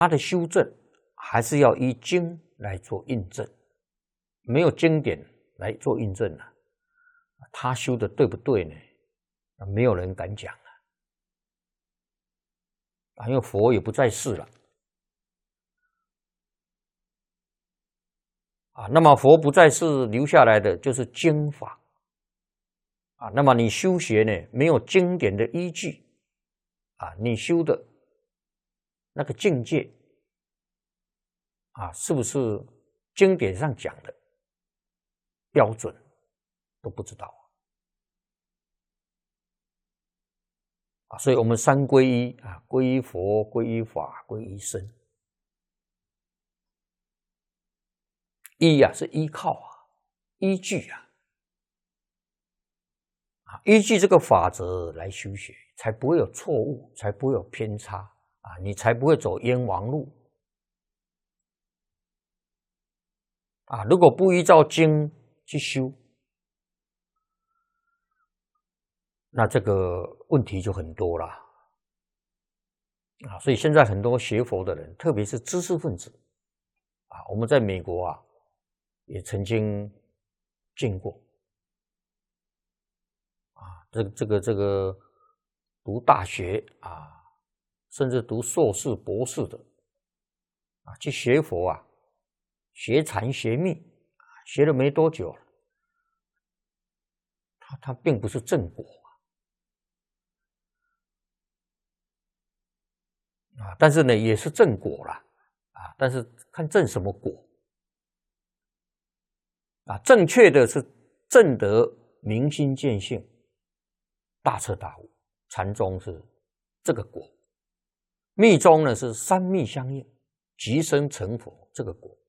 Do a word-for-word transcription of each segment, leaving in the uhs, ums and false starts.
它的修正还是要依经来做印证，没有经典来做印证啊，他修的对不对呢？没有人敢讲啊，因为佛也不在世了啊。那么佛不在世，留下来的就是经法啊。那么你修学呢，没有经典的依据啊，你修的那个境界啊，是不是经典上讲的标准都不知道啊。所以我们三皈依啊，皈依佛，皈依法，皈依僧。依啊是依靠啊，依据啊，啊依据这个法则来修学，才不会有错误，才不会有偏差啊，你才不会走冤枉路啊。如果不依照经去修，那这个问题就很多了啊。所以现在很多学佛的人，特别是知识分子啊，我们在美国啊也曾经见过啊，这个这个这个读大学啊，甚至读硕士、博士的啊，去学佛啊，学禅学密，学了没多久，他他并不是正果啊，但是呢也是正果啦啊，但是看正什么果啊，正确的是正得明心见性，大彻大悟，禅宗是这个果，密宗呢是三密相应，即生成佛这个果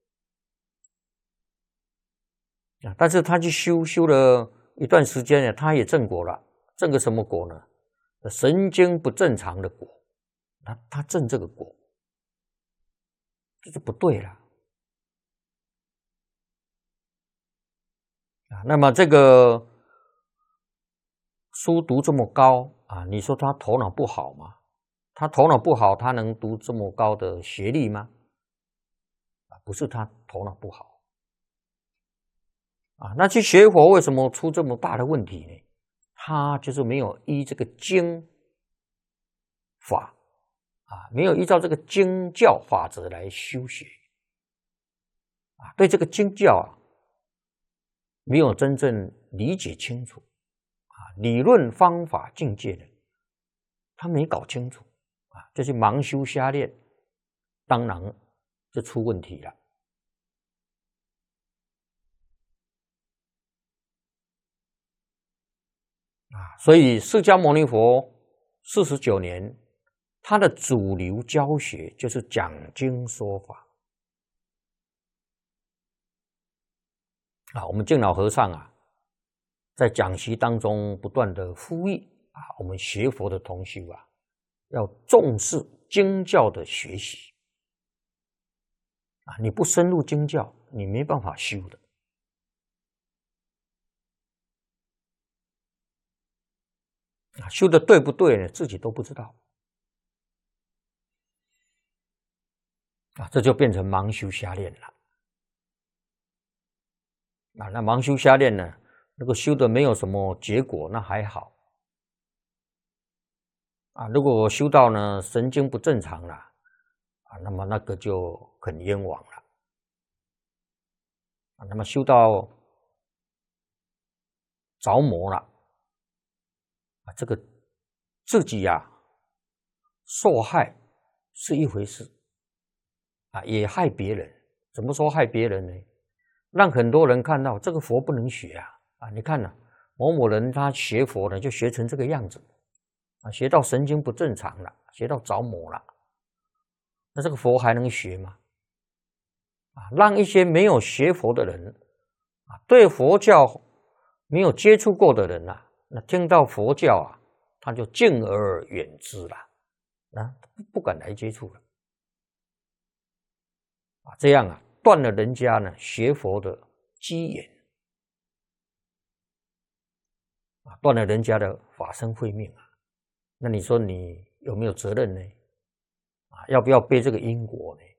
啊。但是他去修修了一段时间呢，他也正果了，正个什么果呢？神经不正常的果，他他正这个果，这就不对了啊。那么这个书读这么高啊，你说他头脑不好吗？他头脑不好，他能读这么高的学历吗？啊，不是他头脑不好啊，那去学佛为什么出这么大的问题呢？他就是没有依这个经法啊，没有依照这个经教法则来修学啊，对这个经教啊没有真正理解清楚啊，理论方法境界的他没搞清楚啊，这些盲修瞎练，当然就出问题了啊。所以释迦牟尼佛四十九年，他的主流教学就是讲经说法啊。我们净老和尚啊，在讲习当中不断的呼吁啊，我们学佛的同修啊，要重视经教的学习啊，你不深入经教，你没办法修的啊，修的对不对呢？自己都不知道啊，这就变成盲修瞎练了啊。那盲修瞎练呢，如果修的没有什么结果，那还好啊。如果修到呢神经不正常了啊，那么那个就很冤枉了啊。那么修到着魔了啊，这个自己呀、啊、受害是一回事啊，也害别人。怎么说害别人呢？让很多人看到这个佛不能学啊啊！你看呢、啊，某某人他学佛呢，就学成这个样子啊，学到神经不正常了，学到着魔了，那这个佛还能学吗？啊，让一些没有学佛的人啊，对佛教没有接触过的人啊，那听到佛教啊，他就敬而远之了啊，不敢来接触了啊，这样啊，断了人家呢学佛的机缘啊，断了人家的法身慧命啊，那你说你有没有责任呢？ 啊，要不要背这个因果呢？